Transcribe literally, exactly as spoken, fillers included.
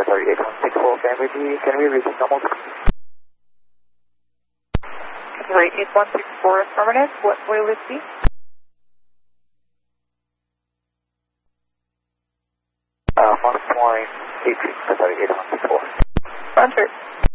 sorry, eight one six four, can we be, can we reach normal speed? Sorry, eight one six four, affirmative. What will it be? Uh, one point eight three, sorry, eight one six four. Roger.